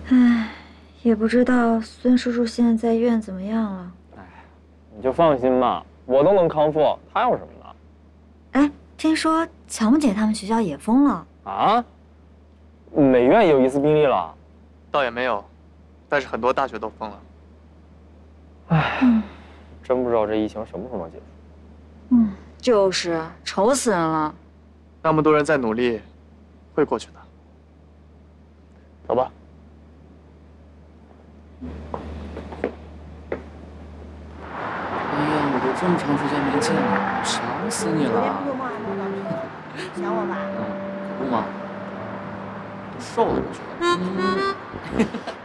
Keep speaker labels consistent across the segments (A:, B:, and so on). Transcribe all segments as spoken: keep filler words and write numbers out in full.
A: 唉，也不知道孙叔叔现在在医院怎么样了。
B: 哎，你就放心吧，我都能康复，他有什么呢？
A: 哎，听说乔木姐他们学校也封了
B: 啊？美院也有疑似病例了？
C: 倒也没有，但是很多大学都封了。
B: 唉，嗯、真不知道这疫情什么时候能结束。
A: 嗯，就是愁死人了。
C: 那么多人在努力，会过去的。
B: 走吧。
D: 哎呀，我都这么长时间没见了，想死你了。
E: 想我吧？
D: 嗯，可不嘛，都瘦了不是？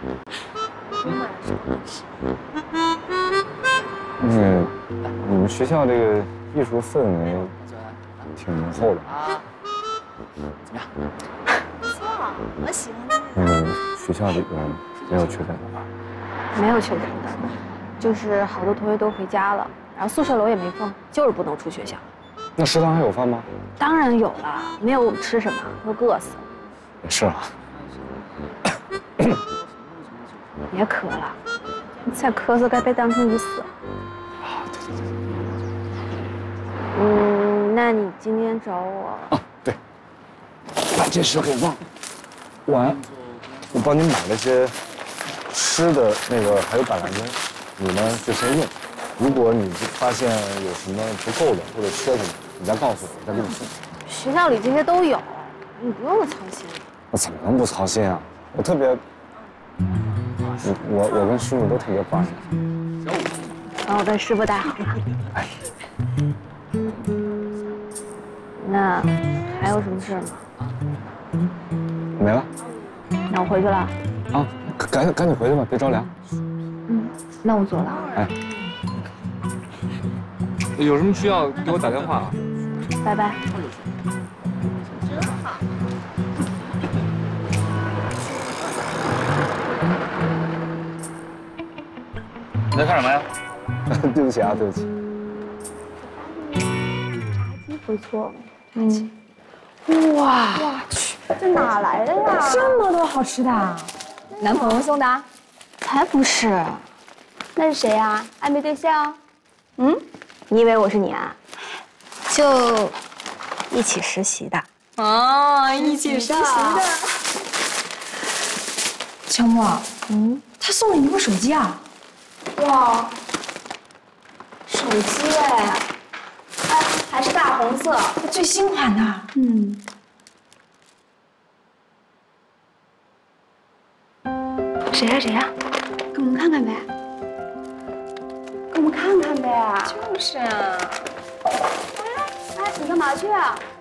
B: 嗯，你们学校这个艺术氛围挺浓厚的
D: 啊。怎么样？
E: 不错，我喜欢
B: 那个学校里边没有确诊的吧？
F: 没有确诊的，就是好多同学都回家了，然后宿舍楼也没封，就是不能出学校。
B: 那食堂还有饭吗？
F: 当然有了，没有我们吃什么？都饿死了。
B: 也是啊。
F: 别咳了，再咳嗽该被当成鱼死了。
B: 啊，对对对。
F: 嗯，那你今天找我？
B: 啊，对，把这事给忘了。晚，我帮你买了些吃的那个，还有板蓝根，你呢就先用。如果你发现有什么不够的或者缺什么，你再告诉我，我再给你送。
F: 学校里这些都有，你不用操心。
B: 我怎么能不操心啊？我特别，我我我跟师傅都特别挂你。
F: 帮我跟师傅带好了。
B: 哎。
F: 那还有什么事吗？
B: 没了。
F: 那我回去了。
B: 啊，赶赶紧回去吧，别着凉。
F: 嗯，那我走了。哎。
B: 有什么需要给我打电话啊。
F: 拜拜。
E: 真好。
D: 你在看什么呀？
B: 对不起啊，对不起。
F: 炸鸡不错。
G: 嗯。哇！我去，
E: 这哪来的呀？
G: 这么多好吃的，男朋友送的？
F: 才不是。
E: 那是谁呀？暧昧对象？
F: 嗯？你以为我是你啊？就一起实习的。
G: 哦，一起实习的。乔木，嗯，他送了你一部手机啊？
E: 哇，手机哎，哎，还是大红色，
G: 最新款的。嗯。
E: 谁呀谁呀？给我们看看呗。给我们看看呗。
G: 就是啊。
E: 哎哎，你干嘛去啊？